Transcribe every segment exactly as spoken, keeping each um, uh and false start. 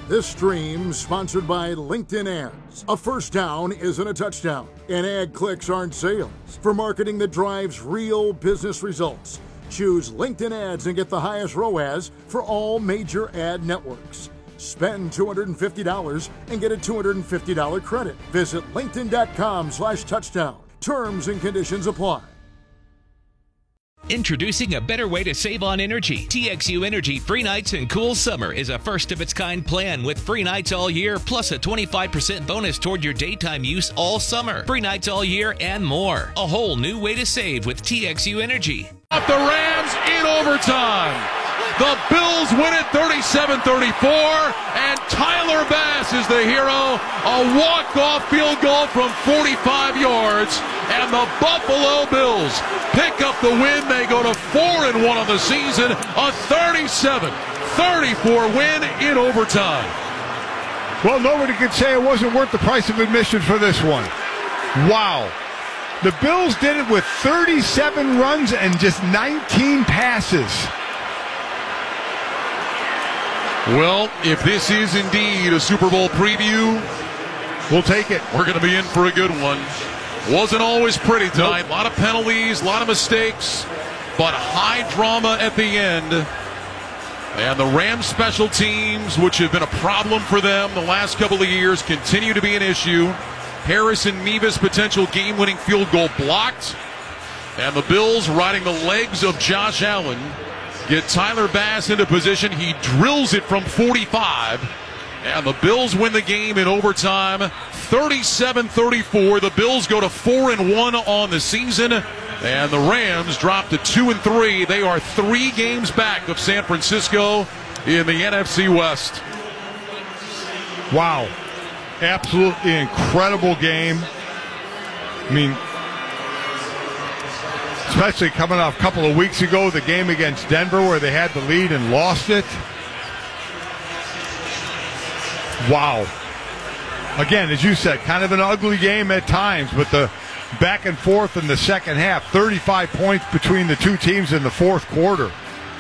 This stream sponsored by LinkedIn Ads. A first down isn't a touchdown, and ad clicks aren't sales. For marketing that drives real business results, choose LinkedIn Ads and get the highest R O A S for all major ad networks. Spend two hundred fifty dollars and get a two hundred fifty dollars credit. Visit linkedin.com slash touchdown. Terms and conditions apply. Introducing a better way to save on energy. T X U Energy Free Nights and Cool Summer is a first-of-its-kind plan with free nights all year, plus a twenty-five percent bonus toward your daytime use all summer. Free nights all year and more. A whole new way to save with T X U Energy. The Rams in overtime. The Bills win it thirty-seven thirty-four, and Tyler Bass is the hero. A walk-off field goal from forty-five yards, and the Buffalo Bills pick up the win. They go to four and one on the season, a thirty-seven thirty-four win in overtime. Well, nobody could say it wasn't worth the price of admission for this one. Wow. The Bills did it with thirty-seven runs and just nineteen passes. Well, if this is indeed a Super Bowl preview, we'll take it. We're going to be in for a good one. Wasn't always pretty tonight. Nope. A lot of penalties, a lot of mistakes, but high drama at the end. And the Rams special teams, which have been a problem for them the last couple of years, continue to be an issue. Harrison Mevis' potential game-winning field goal blocked. And the Bills, riding the legs of Josh Allen, get Tyler Bass into position. He drills it from forty-five. And the Bills win the game in overtime, thirty-seven thirty-four. The Bills go to four and one on the season. And the Rams drop to two and three. They are three games back of San Francisco in the N F C West. Wow. Absolutely incredible game. I mean, especially coming off a couple of weeks ago, the game against Denver where they had the lead and lost it. Wow. Again, as you said, kind of an ugly game at times, but the back and forth in the second half, thirty-five points between the two teams in the fourth quarter.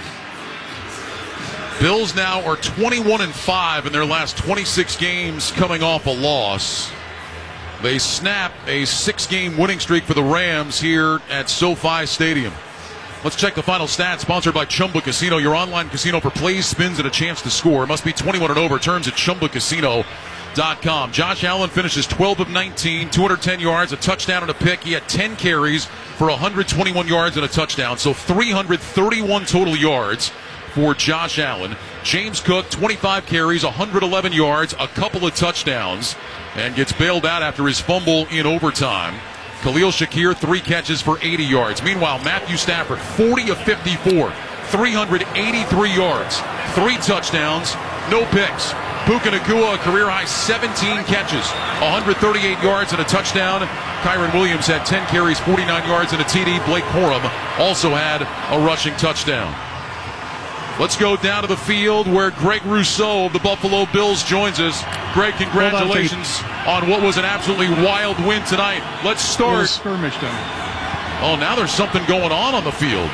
Bills now are twenty-one and five in their last twenty-six games coming off a loss. They snap a six-game winning streak for the Rams here at SoFi Stadium. Let's check the final stats, sponsored by Chumba Casino, your online casino for plays, spins, and a chance to score. It must be twenty-one and over. Terms at chumba casino dot com. Josh Allen finishes twelve of nineteen, two hundred ten yards, a touchdown and a pick. He had ten carries for one hundred twenty-one yards and a touchdown, so three hundred thirty-one total yards for Josh Allen. James Cook, twenty-five carries, one hundred eleven yards, a couple of touchdowns, and gets bailed out after his fumble in overtime. Khalil Shakir, three catches for eighty yards. Meanwhile, Matthew Stafford, forty of fifty-four, three hundred eighty-three yards, three touchdowns, no picks. Puka Nacua, a career-high seventeen catches, one hundred thirty-eight yards and a touchdown. Kyron Williams had ten carries, forty-nine yards and a T D. Blake Corum also had a rushing touchdown. Let's go down to the field where Greg Rousseau of the Buffalo Bills joins us. Greg, congratulations on what was an absolutely wild win tonight. Let's start. Skirmish done. Oh, now there's something going on on the field.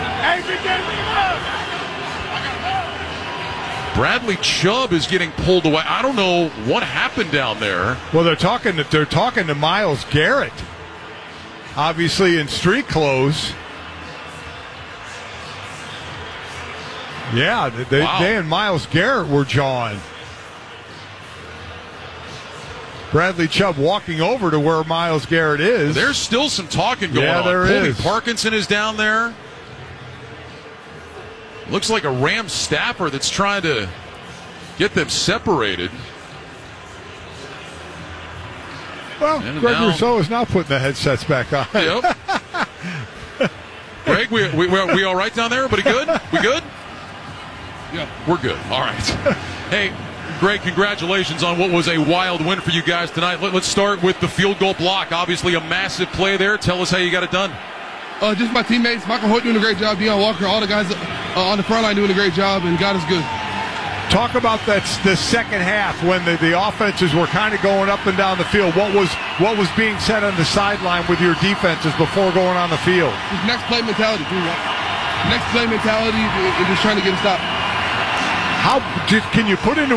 Bradley Chubb is getting pulled away. I don't know what happened down there. Well, they're talking to, they're talking to Myles Garrett, obviously in street clothes. Yeah, they, wow. they and Myles Garrett were jawing. Bradley Chubb walking over to where Myles Garrett is. There's still some talking going yeah, on. There Colby is. Parkinson is down there. Looks like a Rams staffer that's trying to get them separated. Well, and Greg now, Rousseau is now putting the headsets back on. Yep. Greg, we, we, we, we all right down there? Everybody good? We good? Yeah. We're good. All right. Hey, Greg, congratulations on what was a wild win for you guys tonight. Let, let's start with the field goal block. Obviously a massive play there. Tell us how you got it done. Uh, just my teammates, Michael Hoyt doing a great job, Deion Walker, all the guys uh, on the front line doing a great job, and God is good. Talk about that the second half when the, the offenses were kind of going up and down the field. What was what was being said on the sideline with your defenses before going on the field? Just next play mentality. Next play mentality and just trying to get a stop. How did, can you put into